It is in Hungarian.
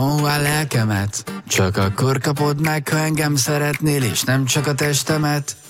a lelkemet, csak akkor kapod meg, ha engem szeretnél, és nem csak a testemet.